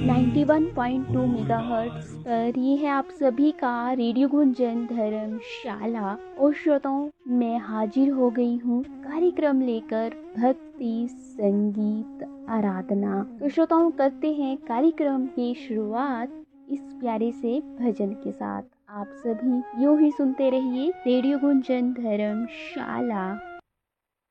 91.2 megahertz पर ये है आप सभी का रेडियो गुंजन धर्मशाला। और श्रोताओं, मैं हाजिर हो गई हूँ कार्यक्रम लेकर भक्ति संगीत आराधना। तो श्रोताओं, करते हैं कार्यक्रम की शुरुआत इस प्यारे से भजन के साथ। आप सभी यूं ही सुनते रहिए रेडियो गुंजन धर्मशाला।